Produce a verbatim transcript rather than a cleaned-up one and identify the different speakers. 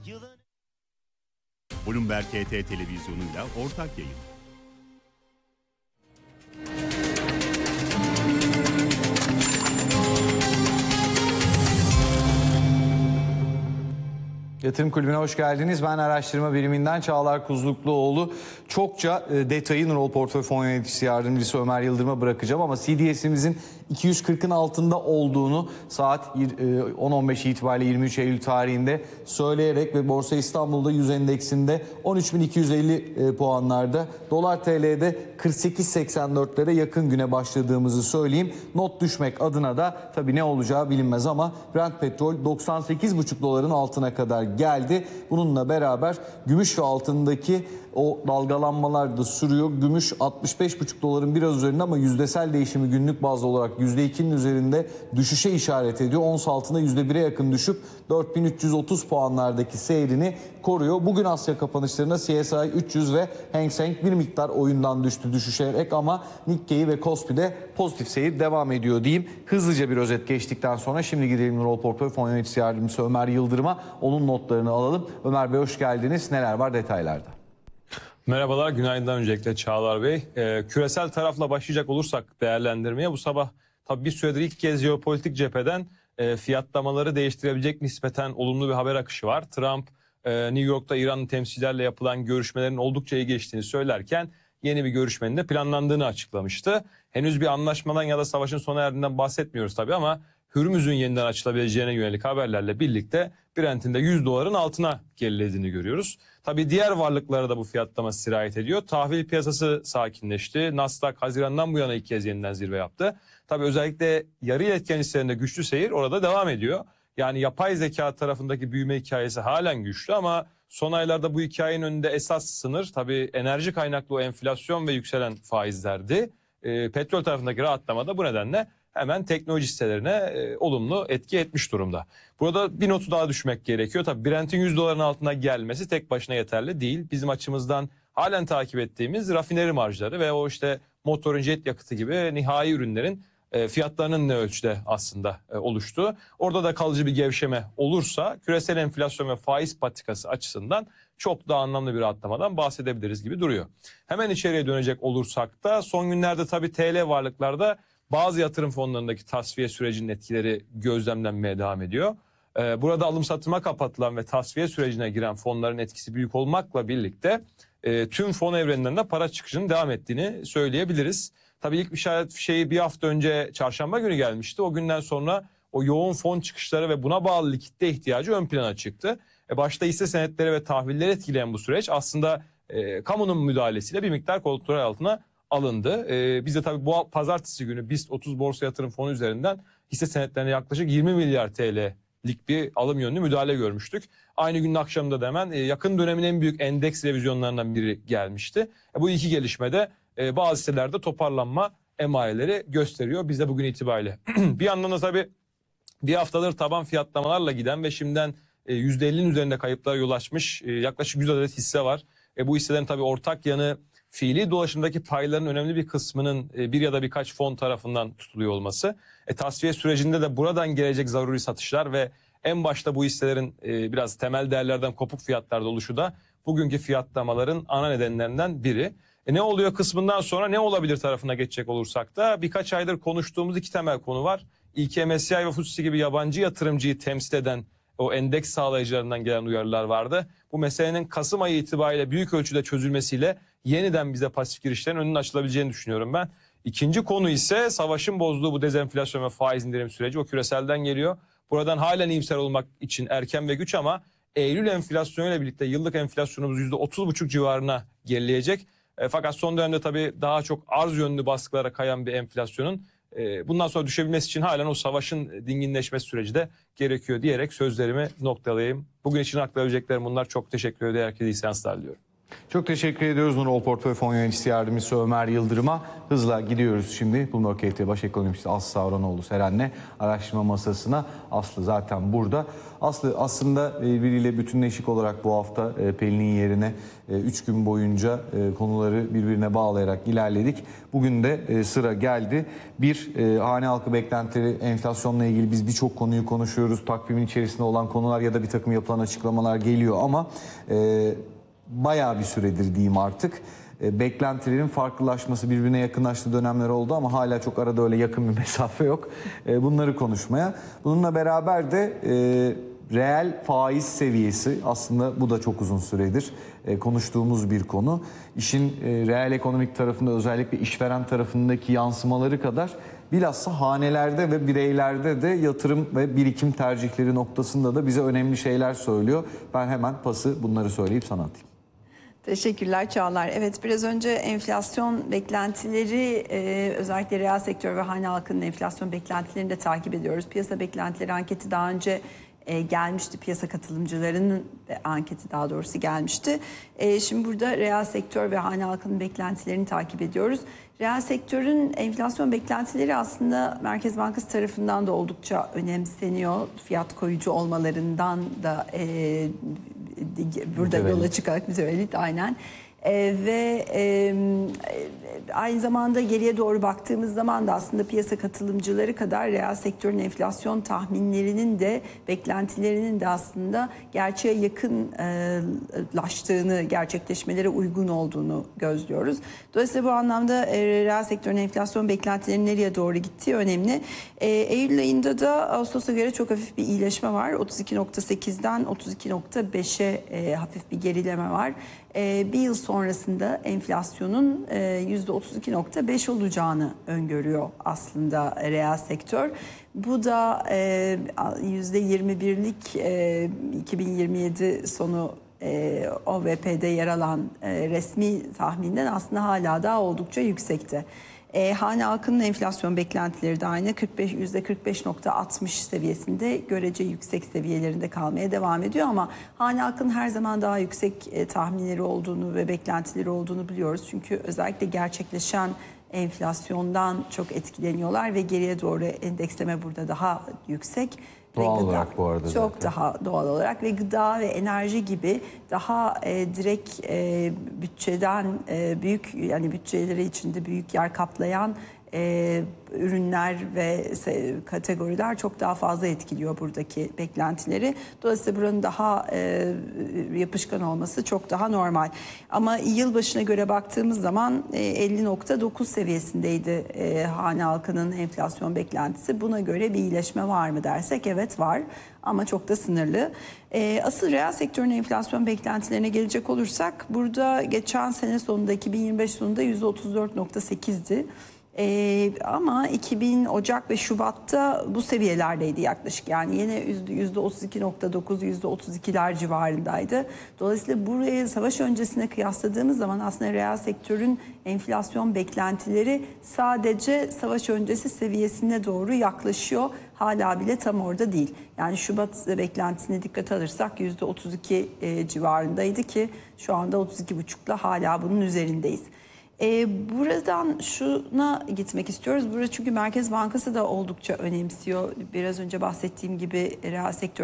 Speaker 1: Bloomberg H T televizyonuyla ortak yayın.
Speaker 2: Yatırım Kulübü'ne hoş geldiniz. Ben araştırma biriminden Çağlar Kuzlukluoğlu. Çokça e, detayı Nurol Portföy Fon Yöneticisi Yardımcısı Ömer Yıldırım'a bırakacağım ama C D S'imizin iki yüz kırkın altında olduğunu saat on on beş itibariyle yirmi üç Eylül tarihinde söyleyerek ve Borsa İstanbul'da yüz endeksinde on üç bin iki yüz elli puanlarda, dolar T L'de kırk sekiz seksen dörtlere yakın güne başladığımızı söyleyeyim. Not düşmek adına da tabii ne olacağı bilinmez ama Brent petrol doksan sekiz buçuk doların altına kadar geldi. Bununla beraber gümüş ve altındaki o dalgalanmalar da sürüyor. Gümüş altmış beş buçuk doların biraz üzerinde ama yüzdesel değişimi günlük bazlı olarak yüzde ikinin üzerinde düşüşe işaret ediyor. Ons altında yüzde bire yakın düşüp dört bin üç yüz otuz puanlardaki seyrini koruyor. Bugün Asya kapanışlarında C S I üç yüz ve Hang Seng bir miktar oyundan düştü düşüşerek ama Nikkei ve Kospi'de pozitif seyir devam ediyor diyeyim. Hızlıca bir özet geçtikten sonra şimdi gidelim Nurol Portföy Fon Yöneticisi Yardımcısı Ömer Yıldırım'a. Onun notlarını alalım. Ömer Bey hoş geldiniz. Neler var detaylarda?
Speaker 3: Merhabalar, günaydın öncelikle Çağlar Bey. Ee, küresel tarafla başlayacak olursak değerlendirmeye bu sabah tabii bir süredir ilk kez jeopolitik cepheden e, fiyatlamaları değiştirebilecek nispeten olumlu bir haber akışı var. Trump e, New York'ta İran temsilcilerle yapılan görüşmelerin oldukça iyi geçtiğini söylerken yeni bir görüşmenin de planlandığını açıklamıştı. Henüz bir anlaşmadan ya da savaşın sona erdiğinden bahsetmiyoruz tabii ama Hürmüz'ün yeniden açılabileceğine yönelik haberlerle birlikte Brent'in de yüz doların altına gerilediğini görüyoruz. Tabii diğer varlıklara da bu fiyatlama sirayet ediyor. Tahvil piyasası sakinleşti. Nasdaq Haziran'dan bu yana ilk kez yeniden zirve yaptı. Tabii özellikle yarı yetken hisselerinde güçlü seyir orada devam ediyor. Yani yapay zeka tarafındaki büyüme hikayesi halen güçlü ama son aylarda bu hikayenin önünde esas sınır tabii enerji kaynaklı o enflasyon ve yükselen faizlerdi. E, petrol tarafındaki rahatlama da bu nedenle hemen teknoloji hisselerine e, olumlu etki etmiş durumda. Burada bir notu daha düşmek gerekiyor. Tabii Brent'in yüz doların altına gelmesi tek başına yeterli değil. Bizim açımızdan halen takip ettiğimiz rafineri marjları ve o işte motorun jet yakıtı gibi nihai ürünlerin e, fiyatlarının ne ölçüde aslında e, oluştuğu. Orada da kalıcı bir gevşeme olursa küresel enflasyon ve faiz patikası açısından çok daha anlamlı bir rahatlamadan bahsedebiliriz gibi duruyor. Hemen içeriye dönecek olursak da son günlerde tabii T L varlıklarda bazı yatırım fonlarındaki tasfiye sürecinin etkileri gözlemlenmeye devam ediyor. Ee, burada alım satıma kapatılan ve tasfiye sürecine giren fonların etkisi büyük olmakla birlikte e, tüm fon evreninden de para çıkışının devam ettiğini söyleyebiliriz. Tabii ilk işaret fişeği bir hafta önce çarşamba günü gelmişti. O günden sonra o yoğun fon çıkışları ve buna bağlı likitte ihtiyacı ön plana çıktı. E, başta hisse senetleri ve tahvilleri etkileyen bu süreç aslında e, kamunun müdahalesiyle bir miktar kontrol altına alındı. Ee, biz de tabii bu pazartesi günü BIST otuz borsa yatırım fonu üzerinden hisse senetlerine yaklaşık yirmi milyar T L'lik bir alım yönlü müdahale görmüştük. Aynı günün akşamında da hemen e, yakın dönemin en büyük endeks revizyonlarından biri gelmişti. E, bu iki gelişmede e, bazı hisselerde toparlanma emareleri gösteriyor. Biz de bugün itibariyle. Bir yandan da tabii bir haftadır taban fiyatlamalarla giden ve şimdiden e, yüzde ellinin üzerinde kayıplara yol açmış e, yaklaşık yüz adet hisse var. E, bu hisselerin tabii ortak yanı fiili dolaşımdaki payların önemli bir kısmının bir ya da birkaç fon tarafından tutuluyor olması. E, tasfiye sürecinde de buradan gelecek zaruri satışlar ve en başta bu hisselerin e, biraz temel değerlerden kopuk fiyatlarda oluşu da bugünkü fiyatlamaların ana nedenlerinden biri. E, ne oluyor kısmından sonra ne olabilir tarafına geçecek olursak da birkaç aydır konuştuğumuz iki temel konu var. İlk M S C I ve F T S E gibi yabancı yatırımcıyı temsil eden o endeks sağlayıcılarından gelen uyarılar vardı. Bu meselenin Kasım ayı itibariyle büyük ölçüde çözülmesiyle yeniden bize pasif girişlerin önünün açılabileceğini düşünüyorum ben. İkinci konu ise savaşın bozduğu bu dezenflasyon ve faiz indirim süreci o küreselden geliyor. Buradan halen iyimser olmak için erken ve güç ama Eylül enflasyonuyla birlikte yıllık enflasyonumuz yüzde otuz buçuk civarına gerileyecek. E, fakat son dönemde tabii daha çok arz yönlü baskılara kayan bir enflasyonun e, bundan sonra düşebilmesi için halen o savaşın dinginleşmesi süreci de gerekiyor diyerek sözlerimi noktalayayım. Bugün için aktarabileceklerim bunlar. Çok teşekkür ederim. Herkese iyi seanslar diliyorum.
Speaker 2: Çok teşekkür ediyoruz Nurol Portföy Fon Yöneticisi Yardımcısı Ömer Yıldırım'a. Hızla gidiyoruz şimdi. Bloomberg K T Baş Ekonomisti Aslı Savranoğlu Seren'le araştırma masasına. Aslı zaten burada. Aslı aslında birbiriyle bütünleşik olarak bu hafta Pelin'in yerine üç gün boyunca konuları birbirine bağlayarak ilerledik. Bugün de sıra geldi. Bir, hane halkı beklentileri, enflasyonla ilgili biz birçok konuyu konuşuyoruz. Takvimin içerisinde olan konular ya da bir takım yapılan açıklamalar geliyor ama bayağı bir süredir diyeyim artık. E, beklentilerin farklılaşması, birbirine yakınlaştığı dönemler oldu ama hala çok arada öyle yakın bir mesafe yok. E, bunları konuşmaya. Bununla beraber de e, reel faiz seviyesi, aslında bu da çok uzun süredir e, konuştuğumuz bir konu. İşin e, reel ekonomik tarafında, özellikle işveren tarafındaki yansımaları kadar bilhassa hanelerde ve bireylerde de yatırım ve birikim tercihleri noktasında da bize önemli şeyler söylüyor. Ben hemen pası bunları söyleyip sana atayım.
Speaker 4: Teşekkürler Çağlar. Evet, biraz önce enflasyon beklentileri, e, özellikle reel sektör ve hane halkının enflasyon beklentilerini de takip ediyoruz. Piyasa beklentileri anketi daha önce e, gelmişti. Piyasa katılımcılarının anketi daha doğrusu gelmişti. E, şimdi burada reel sektör ve hane halkının beklentilerini takip ediyoruz. Reel sektörün enflasyon beklentileri aslında Merkez Bankası tarafından da oldukça önemseniyor. Fiyat koyucu olmalarından da e, burada
Speaker 2: Mütevellit.
Speaker 4: yola çıkarak mütevellit aynen. Ee, ve e, aynı zamanda geriye doğru baktığımız zaman da aslında piyasa katılımcıları kadar reel sektörün enflasyon tahminlerinin de beklentilerinin de aslında gerçeğe yakınlaştığını, gerçekleşmelere uygun olduğunu gözlüyoruz. Dolayısıyla bu anlamda e, reel sektörün enflasyon beklentilerinin nereye doğru gittiği önemli. E, Eylül ayında da Ağustos'a göre çok hafif bir iyileşme var. otuz iki nokta sekizden otuz iki nokta beşe e, hafif bir gerileme var. Bir yıl sonrasında enflasyonun yüzde otuz iki nokta beş olacağını öngörüyor aslında reel sektör. Bu da yüzde yirmi birlik iki bin yirmi yedi sonu O V P'de yer alan resmi tahminden aslında hala daha oldukça yüksekte. E, hane halkının enflasyon beklentileri de aynı yüzde kırk beş nokta altmış seviyesinde, görece yüksek seviyelerinde kalmaya devam ediyor ama hane halkının her zaman daha yüksek e, tahminleri olduğunu ve beklentileri olduğunu biliyoruz. Çünkü özellikle gerçekleşen enflasyondan çok etkileniyorlar ve geriye doğru endeksleme burada daha yüksek.
Speaker 2: Doğal
Speaker 4: Ve gıda,
Speaker 2: olarak bu arada
Speaker 4: çok
Speaker 2: zaten.
Speaker 4: daha doğal olarak ve gıda ve enerji gibi daha e, direkt e, bütçeden e, büyük, yani bütçeleri içinde büyük yer kaplayan e, ürünler ve kategoriler çok daha fazla etkiliyor buradaki beklentileri. Dolayısıyla buranın daha e, yapışkan olması çok daha normal. Ama yıl başına göre baktığımız zaman e, elli nokta dokuz seviyesindeydi e, hane halkının enflasyon beklentisi. Buna göre bir iyileşme var mı dersek evet var ama çok da sınırlı. E, asıl reel sektörün enflasyon beklentilerine gelecek olursak burada geçen sene sonunda iki bin yirmi beş sonunda yüzde otuz dört nokta sekizdi. Ee, ama iki bin Ocak ve Şubat'ta bu seviyelerdeydi yaklaşık. Yani yine yüzde otuz iki nokta dokuz, yüzde otuz ikiler civarındaydı. Dolayısıyla buraya savaş öncesine kıyasladığımız zaman aslında reel sektörün enflasyon beklentileri sadece savaş öncesi seviyesine doğru yaklaşıyor. Hala bile tam orada değil. Yani Şubat beklentisine dikkat alırsak yüzde otuz iki e, civarındaydı ki şu anda otuz iki buçukla hala bunun üzerindeyiz. Ee, buradan şuna gitmek istiyoruz. Burada çünkü Merkez Bankası da oldukça önemsiyor. Biraz önce bahsettiğim gibi reel sektör